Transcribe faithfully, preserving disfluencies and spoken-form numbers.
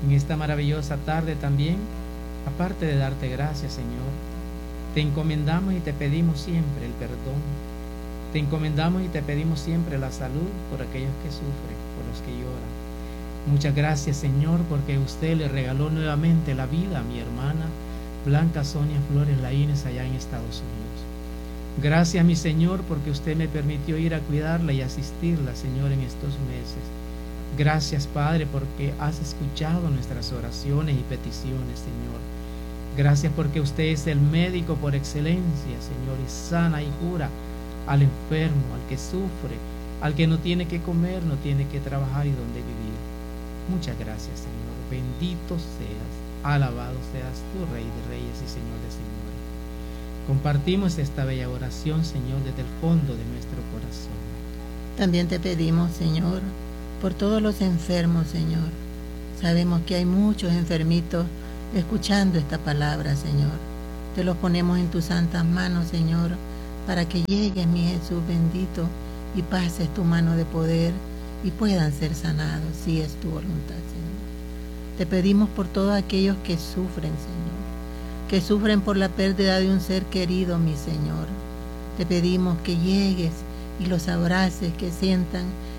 En esta maravillosa tarde también, aparte de darte gracias, Señor, te encomendamos y te pedimos siempre el perdón. Te encomendamos y te pedimos siempre la salud por aquellos que sufren, por los que lloran. Muchas gracias, Señor, porque usted le regaló nuevamente la vida a mi hermana Blanca Sonia Flores Laínez allá en Estados Unidos. Gracias, mi Señor, porque usted me permitió ir a cuidarla y asistirla, Señor, en estos meses. Gracias, Padre, porque has escuchado nuestras oraciones y peticiones, Señor. Gracias porque usted es el médico por excelencia, Señor, y sana y cura al enfermo, al que sufre, al que no tiene que comer, no tiene que trabajar y donde vivir. Muchas gracias, Señor. Bendito seas, alabado seas tú, Rey de Reyes y Señor de Señores. Compartimos esta bella oración, Señor, desde el fondo de nuestro corazón. También te pedimos, Señor, por todos los enfermos, Señor. Sabemos que hay muchos enfermitos escuchando esta palabra, Señor. Te los ponemos en tus santas manos, Señor, para que llegues, mi Jesús bendito, y pases tu mano de poder y puedan ser sanados, si es tu voluntad, Señor. Te pedimos por todos aquellos que sufren, Señor, que sufren por la pérdida de un ser querido, mi Señor. Te pedimos que llegues y los abraces, que sientan